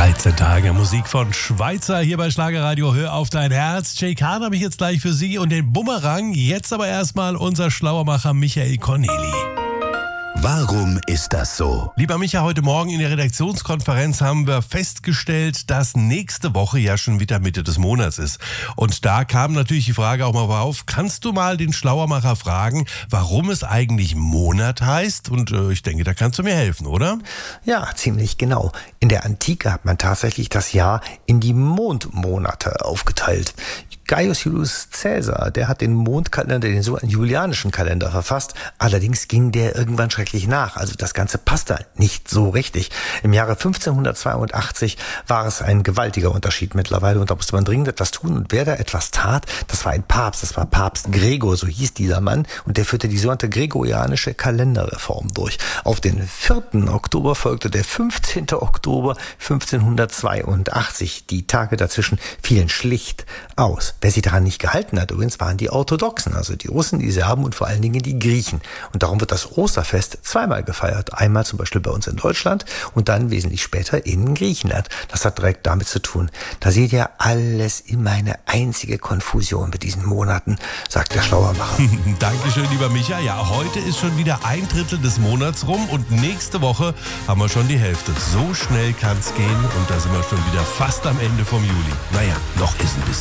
13 Tage Musik von Schweizer hier bei Schlagerradio. Hör auf dein Herz. Jay Kahn habe ich jetzt gleich für Sie und den Bumerang. Jetzt aber erstmal unser Schlauermacher Michael Corneli. Warum ist das so? Lieber Micha, heute Morgen in der Redaktionskonferenz haben wir festgestellt, dass nächste Woche ja schon wieder Mitte des Monats ist. Und da kam natürlich die Frage auch mal auf, kannst du mal den Schlauermacher fragen, warum es eigentlich Monat heißt? Und ich denke, da kannst du mir helfen, oder? Ja, ziemlich genau. In der Antike hat man tatsächlich das Jahr in die Mondmonate aufgeteilt. Gaius Julius Caesar, der hat den Mondkalender, den sogenannten julianischen Kalender verfasst. Allerdings ging der irgendwann schrecklich nach. Also das Ganze passte nicht so richtig. Im Jahre 1582 war es ein gewaltiger Unterschied mittlerweile und da musste man dringend etwas tun. Und wer da etwas tat, das war ein Papst. Das war Papst Gregor, so hieß dieser Mann. Und der führte die sogenannte gregorianische Kalenderreform durch. Auf den 4. Oktober folgte der 15. Oktober 1582. Die Tage dazwischen fielen schlicht aus. Wer sich daran nicht gehalten hat, übrigens, waren die Orthodoxen, also die Russen, die Serben und vor allen Dingen die Griechen. Und darum wird das Osterfest zweimal gefeiert. Einmal zum Beispiel bei uns in Deutschland und dann wesentlich später in Griechenland. Das hat direkt damit zu tun. Da seht ihr alles immer eine einzige Konfusion mit diesen Monaten, sagt der Schlauermacher. Dankeschön, lieber Micha. Ja, heute ist schon wieder 1/3 des Monats rum und nächste Woche haben wir schon die Hälfte. So schnell kann's gehen und da sind wir schon wieder fast am Ende vom Juli. Naja, noch ist ein bisschen.